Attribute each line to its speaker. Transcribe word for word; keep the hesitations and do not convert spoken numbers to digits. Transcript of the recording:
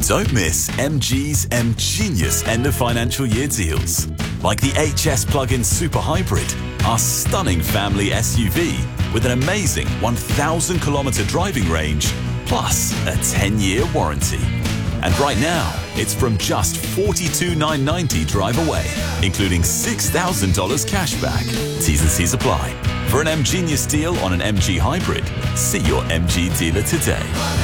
Speaker 1: Don't miss M G's M-Genius end of financial year deals. Like the H S Plug-in Super Hybrid, our stunning family S U V with an amazing one thousand kilometre driving range, plus a ten year warranty. And right now, it's from just forty-two thousand nine hundred ninety dollars drive away, including six thousand dollars cash back. T's and C's apply. For an M-Genius deal on an M G Hybrid, see your M G dealer today.